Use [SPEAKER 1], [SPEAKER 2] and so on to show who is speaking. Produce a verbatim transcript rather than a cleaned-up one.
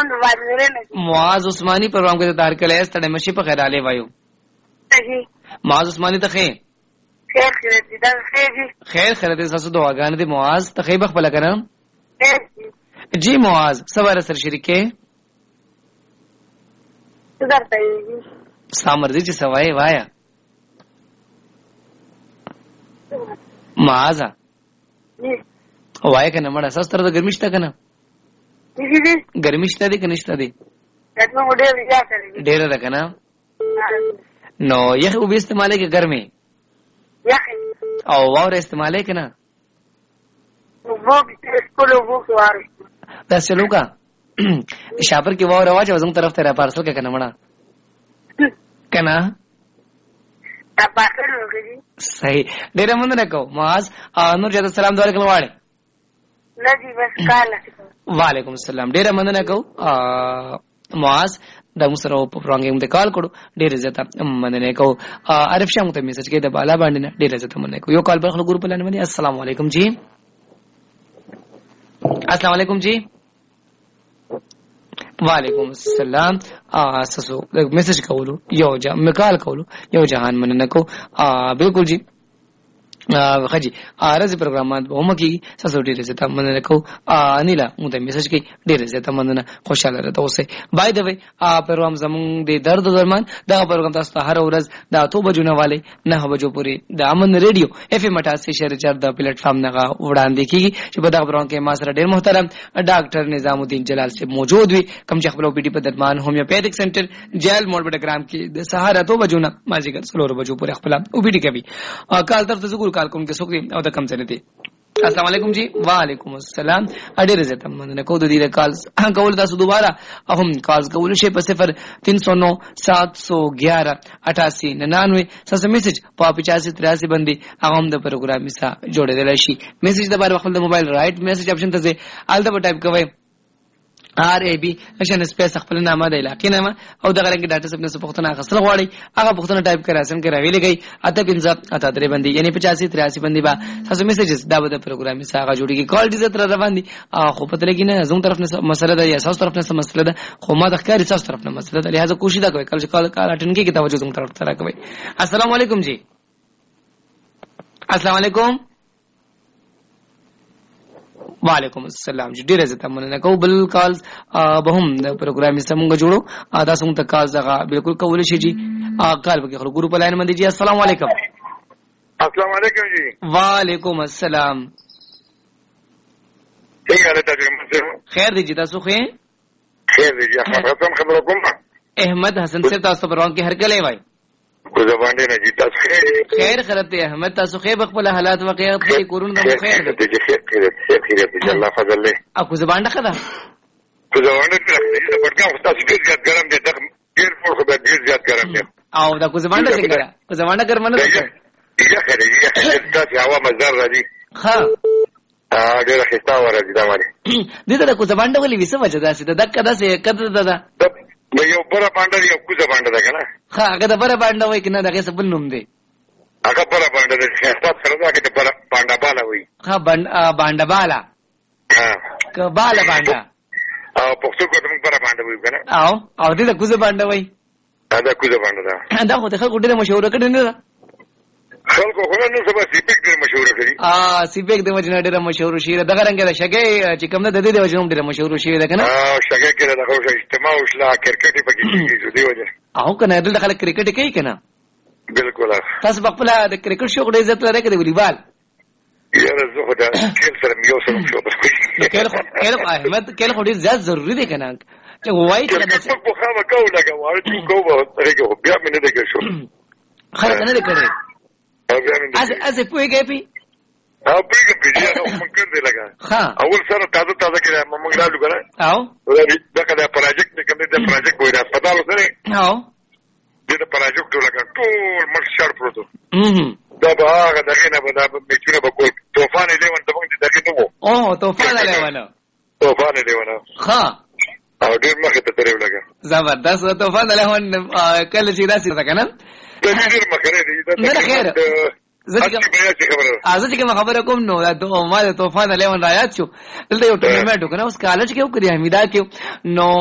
[SPEAKER 1] نام د باندې نه
[SPEAKER 2] معاذ عثماني پروګرام کې تار کله ستړي مشي په خیر علي وایو
[SPEAKER 1] صحیح
[SPEAKER 2] معاذ عثماني ته خیر
[SPEAKER 1] خیر خیر دې دا خیر
[SPEAKER 2] خیر خیر دې تاسو دعاګانې دي معاذ ته خیر بخبل کنه
[SPEAKER 1] جی
[SPEAKER 2] جی معاذ سوار سره شریکه
[SPEAKER 1] صدر ته
[SPEAKER 2] سامرځي چې سوای وایا معاذ وای کنه مړه سستر د ګرمشته کنه ګرمشته دي کنيشته دي
[SPEAKER 1] دغه موډل یا سره
[SPEAKER 2] ډېر ده کنه نو یخ او به استعماله کې ګرمي
[SPEAKER 1] یخ
[SPEAKER 2] او واور استعماله کنه
[SPEAKER 1] وو سکولو وو واره
[SPEAKER 2] دا چلوګه شاپر کې واور واچ وزم طرف ته را پارسل کې کنه مړه کنه
[SPEAKER 1] دا پاسل وګړي
[SPEAKER 2] صحیح ډېر مننه کو معاذ نور جده سلام دوه کله واړې
[SPEAKER 1] لږی بس کاله
[SPEAKER 2] وعلیکم السلام ډېر مننه کو معاذ دا مسره په پرانګم ته کال کړو ډېر زیاته مننه کو عارف شاه مته میسج کې د بالا باندې ډېر زیاته مننه کو یو کال بل خلک ګروپ لاندې باندې السلام علیکم جی السلام علیکم جی وعلیکم السلام اساسو میسج کولو یو جا مکال کولو یو جهان مننه کو بالکل جی خجی ارزي پروګرامات به هم کی ساسو ډیره زته مننه کو انیلا مته میسج کی ډیره زته مننه خوشاله راته اوسه بای د وی پروګرام زمون د درد درمان دا پروګرام تاسو هر ورځ د اتو بجو نه والے نه بجو پوری د امن ریډیو اف ام اٹھاسی شهر چار د پلیټ فارم نه وړاندې کیږي چې په دا پروګرام کې ما سره ډیر محترم ډاکټر نظام الدین جلال سے موجود وي کم چې خپل او پی ډی په درمان هومیوپیتھک سنټر جیل موډ پروګرام کې د سهار اتو بجو نه مازیګر سلور بجو پورې خپل او پی ډی کوي کال تر ذکر کال کوم کې سوکري او د کم څه دي السلام علیکم جی وعلیکم السلام اډیر زته مننه کو د دې کال کول تاسو دوباره هم کال کول شي په صفر تین سو نو سات سو گیارہ اٹھاسی ننانوے سس میسج په پچاسی تریاسی باندې هغه هم د پروګرام سره جوړیدل شي میسج د بار خپل د موبایل رائټ میسج اپشن ته ځي الته په ټایپ کوئ آر ای بی نشن سپیس خپل نامه د علاقې نامه او د غلنګ ډاټا سب نه پښتنه غسل غواړي هغه پښتنه ټایپ کړئ اسن کې راوي لګي اته پنځه اته درې باندې یعنی پچاسی تریاسی باندې با تاسو میسجز دا به د پروګرام سره جوړیږي کال دې تر روان دي خو پته لګی نه زموږ طرف نه مسله ده یا تاسو طرف نه مسله ده خو ما د ښکاری تاسو طرف نه مسله ده لہذا کوشش دا کوئ کله چې کال کال اټن کې توجه زموږ طرف ته راکوي السلام علیکم جی السلام علیکم وعلیکم السلام جی ډیر عزت مننه کو بل کال به هم د پروګرام سمونګه جوړو دا څنګه تکاز دغه بالکل کول شي جی کال به خلک ګروپ لاین باندې جی السلام علیکم
[SPEAKER 3] السلام علیکم جی
[SPEAKER 2] وعلیکم السلام
[SPEAKER 3] څنګه حالت دی
[SPEAKER 2] خیر دی جی تاسو خیر
[SPEAKER 3] خیر دی جی احمد حسن خبر کوم
[SPEAKER 2] احمد حسن سے تاسو پروان کې هر کله وای
[SPEAKER 3] کو زبان دی نه جی تاسو خیر
[SPEAKER 2] خیر خیرت احمد تاسو خیر خپل حالات واقعیت په کورون د خیر
[SPEAKER 3] دی جی خیر خیر خیر دی الله فضل له
[SPEAKER 2] اكو زبان ده خدا
[SPEAKER 3] کو زبان ده دا پرګه تاسو ډیر زیات ګرم دي ډیر فور خو ډیر زیات ګرم دي
[SPEAKER 2] او دا کو زبان ده څنګه کو زبان ده ګرم نه ده
[SPEAKER 3] یا خیر یا تاسو هوا مزار راځي
[SPEAKER 2] ها
[SPEAKER 3] ا ډیر خستا ورځي دا مالي
[SPEAKER 2] دې ته کو زبان ده ولې وسه وجه ده چې دک ده څه کده ده ده
[SPEAKER 3] یو بره باندې یو کو زبان ده کنه
[SPEAKER 2] ها هغه د بره باندې وای کنه دغه سبل نوم دی
[SPEAKER 3] هغه بره باندې د خستا سره دا کې بره باندې بالا وای
[SPEAKER 2] ها باندې بالا
[SPEAKER 3] ها
[SPEAKER 2] ک بالا باندې
[SPEAKER 3] او پښتو کو تم بره باندې وای کنه
[SPEAKER 2] او او دې د کو زبان ده وای
[SPEAKER 3] دا کو زبان ده
[SPEAKER 2] دا خو ته خلکو ډېر مشهور کړي نه
[SPEAKER 3] خلکو خو نن سبا سیپیک ډېر مشهور کړي
[SPEAKER 2] ا سیپیک د وجنه ډېر مشهور شي دغه رنګ د شګي چې کوم نه د دې د وجنه ډېر مشهور شي ده کنه
[SPEAKER 3] ا شګي کې دغه اجتماع او شلا کرکټ پکې کیږي دې وجه
[SPEAKER 2] او کنه دلته خلک کرکټ کوي کنه
[SPEAKER 3] بالکل
[SPEAKER 2] تاسو خپل د کرکټ شو ډېر عزت لري کې د والیبال
[SPEAKER 3] یاره زه خو دا کېل سره میو سره شو
[SPEAKER 2] کېل کېل احمد کېل خو ډېر زیات ضروری دی کنه چې وای چې
[SPEAKER 3] دا څه په خامه کو لګا وای چې کوو هغه بیا مې نه دی شو
[SPEAKER 2] خلک نه لري از از پوهیږي پی
[SPEAKER 3] او پوهیږي چې نو ممکن دی لګا
[SPEAKER 2] ها
[SPEAKER 3] اول سره تازه تازه کړه موږ ډالو کنه
[SPEAKER 2] او
[SPEAKER 3] دا کله پروژیکټ کې کوم دې پروژیکټ وایي هسپتال سره
[SPEAKER 2] او
[SPEAKER 3] دې پروژیکټ لګا ټول مخ شړ پروتو
[SPEAKER 2] هم
[SPEAKER 3] دا به هغه دغه نه به دا میچونه به کول طوفان لیوان ته موږ دغه نو
[SPEAKER 2] او طوفان لیوان
[SPEAKER 3] طوفان لیوان
[SPEAKER 2] ها
[SPEAKER 3] او ډېر مخه ته ترې لګا
[SPEAKER 2] زبردست طوفان لیوان کله چې راسي ده کنه
[SPEAKER 3] ډېر مخه دی
[SPEAKER 2] نه خیر زه چې کوم خبره کوم نو دا ما د طوفان لیوان رايات شو دلته یو ټورنمنت وکړو اوس کالج کې وکړی حمیدا کې نو